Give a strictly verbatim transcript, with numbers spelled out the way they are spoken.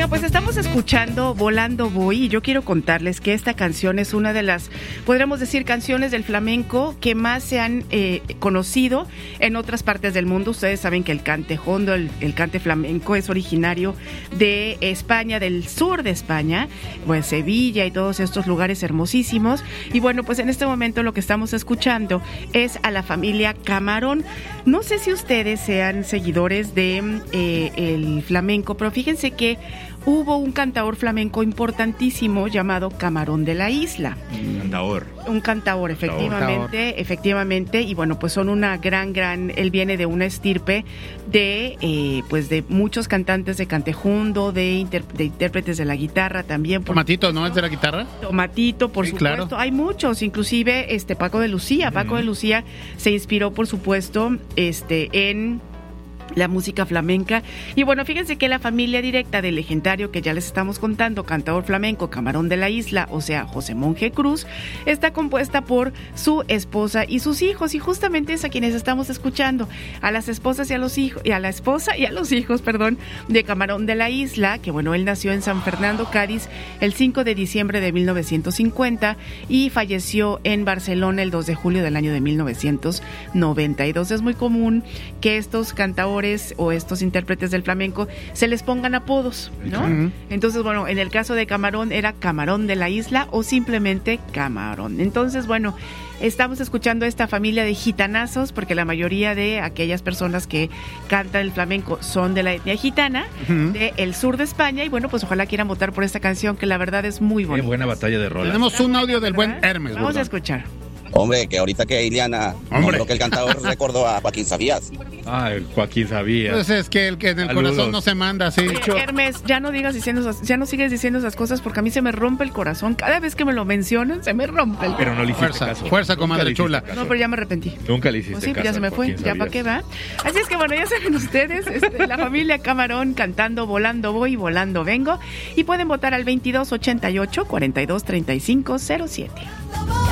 Oiga, pues estamos escuchando Volando Voy y yo quiero contarles que esta canción es una de las, podríamos decir, canciones del flamenco que más se han eh, conocido en otras partes del mundo. Ustedes saben que el cante hondo, el, el cante flamenco es originario de España, del sur de España, pues Sevilla y todos estos lugares hermosísimos. Y bueno, pues en este momento lo que estamos escuchando es a la familia Camarón. No sé si ustedes sean seguidores de eh, el flamenco, pero fíjense que hubo un cantaor flamenco importantísimo llamado Camarón de la Isla. Un cantaor. Un cantaor, efectivamente, cantaor. efectivamente, y bueno, pues son una gran, gran, él viene de una estirpe de, eh, pues de muchos cantantes de cantejundo, de, inter, de intérpretes de la guitarra también. Tomatito, ¿no es de la guitarra? Tomatito, por sí, supuesto, claro. Hay muchos, inclusive este Paco de Lucía, Paco mm. de Lucía se inspiró, por supuesto, este, en la música flamenca. Y bueno, fíjense que la familia directa del legendario que ya les estamos contando, cantador flamenco Camarón de la Isla, o sea, José Monje Cruz, está compuesta por su esposa y sus hijos, y justamente es a quienes estamos escuchando, a las esposas y a los hijos, y a la esposa y a los hijos, perdón, de Camarón de la Isla, que bueno, él nació en San Fernando, Cádiz, el cinco de diciembre de mil novecientos cincuenta y falleció en Barcelona el dos de julio del año de mil novecientos noventa y dos. Es muy común que estos cantadores o estos intérpretes del flamenco se les pongan apodos, ¿no? Uh-huh. Entonces, bueno, en el caso de Camarón era Camarón de la Isla o simplemente Camarón. Entonces, bueno, estamos escuchando a esta familia de gitanazos porque la mayoría de aquellas personas que cantan el flamenco son de la etnia gitana, uh-huh. del sur de España, y bueno, pues ojalá quieran votar por esta canción que la verdad es muy bonita. Qué buena batalla de rolas. Tenemos un audio del buen Hermes. Vamos ¿verdad? a escuchar. Hombre, que ahorita que Iliana, creo que el cantador recordó a Joaquín Sabías. Ah, el Joaquín Sabías. Pues es que el que en el Saludos. corazón no se manda, sí. Oye, Hermes, ya no digas diciendo esas, ya no sigues diciendo esas cosas porque a mí se me rompe el corazón. Cada vez que me lo mencionan, se me rompe el corazón. Pero no le hiciste fuerza, caso. Fuerza, comadre chula. Caso. No, pero ya me arrepentí. Nunca le hiciste pues sí, caso. Ya se me fue, ya para qué va. Así es que bueno, ya saben ustedes, este, la familia Camarón cantando Volando Voy, Volando Vengo, y pueden votar al veintidós ochenta y ocho cuarenta y dos treinta y cinco cero siete.